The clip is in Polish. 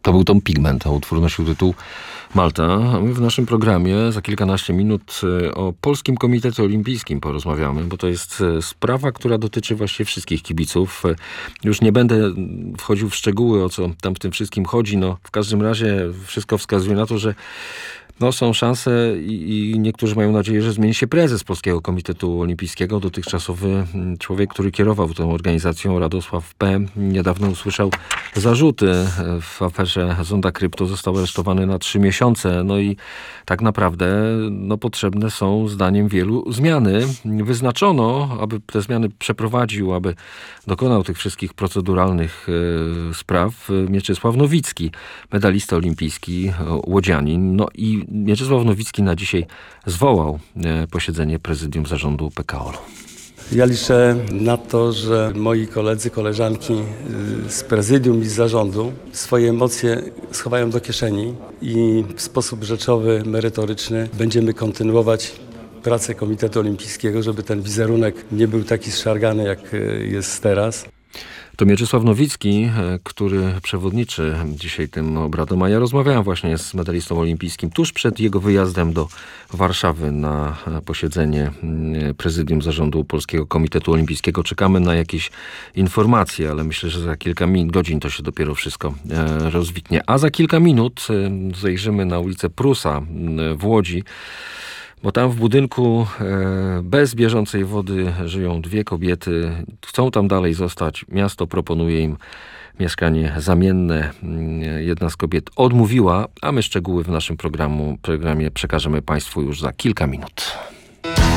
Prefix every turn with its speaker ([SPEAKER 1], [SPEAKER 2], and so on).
[SPEAKER 1] To był Tom Pigment, a utwór nosił tytuł Malta. A my w naszym programie za kilkanaście minut o Polskim Komitecie Olimpijskim porozmawiamy, bo to jest sprawa, która dotyczy właściwie wszystkich kibiców. Już nie będę wchodził w szczegóły, o co tam w tym wszystkim chodzi. No, w każdym razie wszystko wskazuje na to, że są szanse i niektórzy mają nadzieję, że zmieni się prezes Polskiego Komitetu Olimpijskiego. Dotychczasowy człowiek, który kierował tą organizacją, Radosław P., niedawno usłyszał zarzuty w aferze Zonda Krypto. Został aresztowany na 3 miesiące. No i tak naprawdę potrzebne są, zdaniem wielu, zmiany. Wyznaczono, aby te zmiany przeprowadził, aby dokonał tych wszystkich proceduralnych spraw Mieczysław Nowicki, medalista olimpijski, łodzianin. No i Mieczysław Nowicki na dzisiaj zwołał posiedzenie prezydium zarządu PKOL-u.
[SPEAKER 2] Ja liczę na to, że moi koledzy, koleżanki z prezydium i z zarządu swoje emocje schowają do kieszeni i w sposób rzeczowy, merytoryczny będziemy kontynuować pracę Komitetu Olimpijskiego, żeby ten wizerunek nie był taki zszargany, jak jest teraz.
[SPEAKER 1] To Mieczysław Nowicki, który przewodniczy dzisiaj tym obradom, a ja rozmawiałem właśnie z medalistą olimpijskim tuż przed jego wyjazdem do Warszawy na posiedzenie prezydium zarządu Polskiego Komitetu Olimpijskiego. Czekamy na jakieś informacje, ale myślę, że za kilka godzin to się dopiero wszystko rozwitnie. A za kilka minut zajrzymy na ulicę Prusa w Łodzi, bo tam w budynku bez bieżącej wody żyją 2 kobiety. Chcą tam dalej zostać. Miasto proponuje im mieszkanie zamienne. Jedna z kobiet odmówiła, a my szczegóły w naszym programie przekażemy Państwu już za kilka minut.